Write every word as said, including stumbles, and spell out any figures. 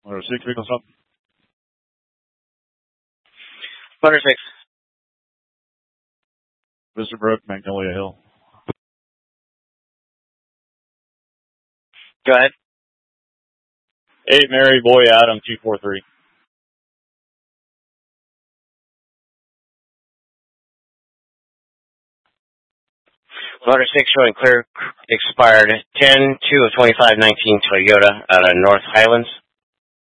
one oh six, vehicle stop. one oh six. Mister Brook, Magnolia Hill. Go ahead. eight Mary, Boy Adam, two four three. one oh six showing clear expired ten two of twenty-five nineteen Toyota out of North Highlands.